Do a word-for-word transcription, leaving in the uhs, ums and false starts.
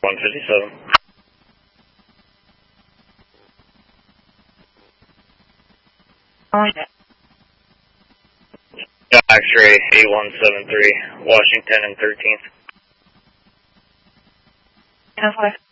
one fifty-seven. Oh, yeah. X-ray eight one seven three, Washington and thirteenth. ten five.